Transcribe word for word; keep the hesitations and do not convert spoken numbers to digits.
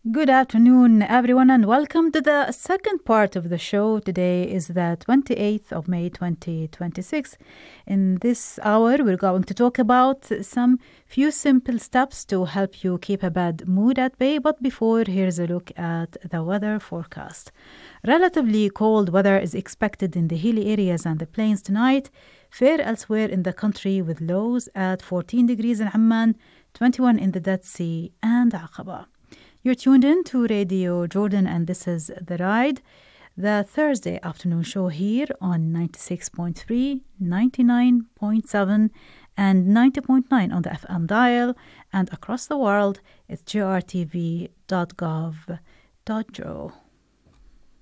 Good afternoon, everyone, and welcome to the second part of the show. Today is the twenty-eighth of May, twenty twenty-six. In this hour, we're going to talk about some few simple steps to help you keep a bad mood at bay. But before, here's a look at the weather forecast. Relatively cold weather is expected in the hilly areas and the plains tonight. Fair elsewhere in the country with lows at fourteen degrees in Amman, twenty-one in the Dead Sea, and Aqaba. You're tuned in to Radio Jordan, and this is The Ride, the Thursday afternoon show here on ninety-six point three, ninety-nine point seven, and ninety point nine on the F M dial, and across the world, it's G R T V dot gov dot J O.